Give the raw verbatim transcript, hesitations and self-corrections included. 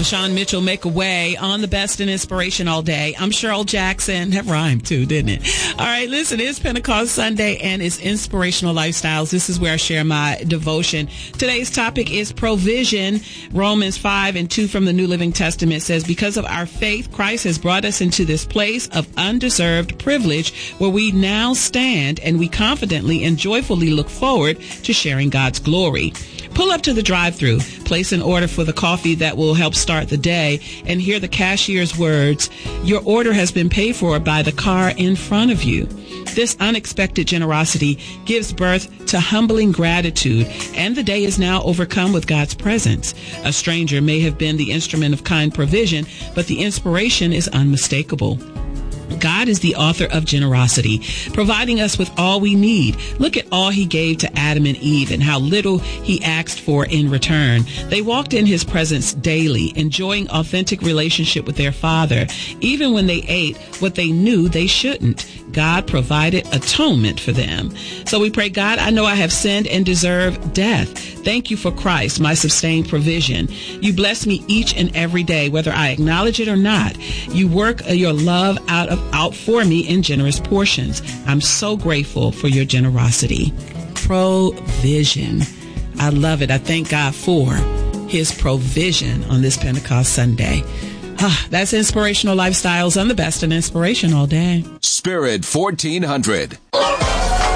Vashawn Mitchell, Make a Way on the Best in Inspiration all day. I'm Cheryl Jackson. That rhymed too, didn't it? All right, listen, it's Pentecost Sunday and it's Inspirational Lifestyles. This is where I share my devotion. Today's topic is provision. Romans five and two from the New Living Testament says, because of our faith, Christ has brought us into this place of undeserved privilege where we now stand and we confidently and joyfully look forward to sharing God's glory. Pull up to the drive-thru, place an order for the coffee that will help start the day, and hear the cashier's words, your order has been paid for by the car in front of you. This unexpected generosity gives birth to humbling gratitude, and the day is now overcome with God's presence. A stranger may have been the instrument of kind provision, but the inspiration is unmistakable. God is the author of generosity, providing us with all we need. Look at all he gave to Adam and Eve and how little he asked for in return. They walked in his presence daily, enjoying authentic relationship with their Father, even when they ate what they knew they shouldn't. God provided atonement for them. So we pray, God, I know I have sinned and deserve death. Thank you for Christ, my sustained provision. You bless me each and every day, whether I acknowledge it or not. You work your love out of out for me in generous portions. I'm so grateful for your generosity. Provision. I love it. I thank God for his provision on this Pentecost Sunday. Ah, that's Inspirational Lifestyles on the Best in Inspiration all day. Spirit fourteen hundred.